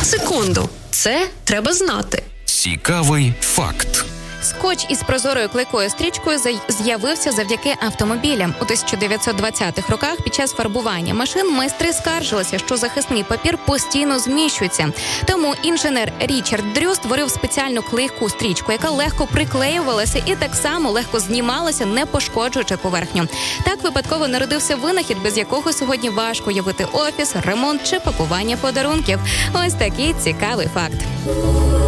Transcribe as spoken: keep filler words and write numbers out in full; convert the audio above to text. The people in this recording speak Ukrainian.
секунду. Це треба знати. Цікавий факт. Скотч із прозорою клейкою стрічкою з'явився завдяки автомобілям. У тисяча дев'ятсот двадцятих роках під час фарбування машин майстри скаржилися, що захисний папір постійно зміщується. Тому інженер Річард Дрю створив спеціальну клейку стрічку, яка легко приклеювалася і так само легко знімалася, не пошкоджуючи поверхню. Так випадково народився винахід, без якого сьогодні важко уявити офіс, ремонт чи пакування подарунків. Ось такий цікавий факт.